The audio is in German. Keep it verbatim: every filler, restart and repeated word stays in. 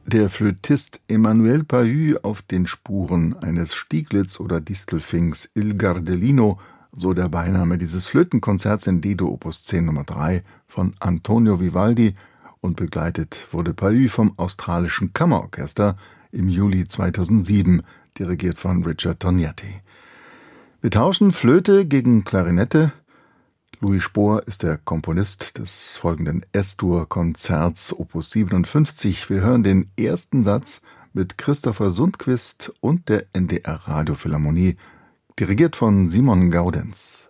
Der Flötist Emmanuel Pahud auf den Spuren eines Stieglitz oder Distelfinks Il Gardellino, so der Beiname dieses Flötenkonzerts in D-Dur Opus zehn Nummer drei von Antonio Vivaldi, und begleitet wurde Pahud vom australischen Kammerorchester im Juli zweitausendsieben, dirigiert von Richard Tognetti. Wir tauschen Flöte gegen Klarinette. Louis Spohr ist der Komponist des folgenden S-Dur-Konzerts Opus siebenundfünfzig. Wir hören den ersten Satz mit Christopher Sundquist und der N D R Radiophilharmonie, dirigiert von Simon Gaudenz.